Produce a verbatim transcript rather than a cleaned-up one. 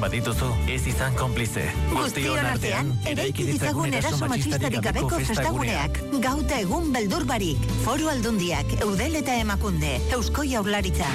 badituzu, ez izan konplize. Guztion artean, eraiki ditzagun eraso matxistarik gabeko festaguneak. Gauta egun beldur barik. Foru Aldundiak, Eudel eta Emakunde, Eusko Jaurlaritza.